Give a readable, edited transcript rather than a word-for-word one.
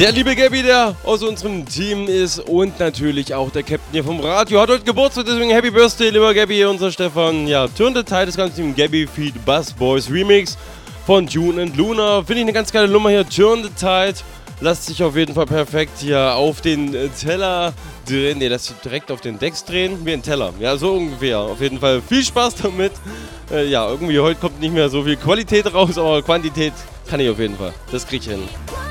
Der liebe Gabby, der aus unserem Team ist und natürlich auch der Captain hier vom Radio, hat heute Geburtstag, deswegen Happy Birthday, lieber Gabby, unser Stefan. Ja, Turn the Tide, das ganze Team Gabby Feed Bass Boys Remix von June and Luna. Finde ich eine ganz geile Nummer hier, Turn the Tide. Lasst sich auf jeden Fall perfekt hier auf den Teller drehen. Ne, lasst sich direkt auf den Decks drehen, wie ein Teller. Ja, so ungefähr. Auf jeden Fall viel Spaß damit. Ja, irgendwie heute kommt nicht mehr so viel Qualität raus, aber Quantität kann ich auf jeden Fall. Das krieg ich hin.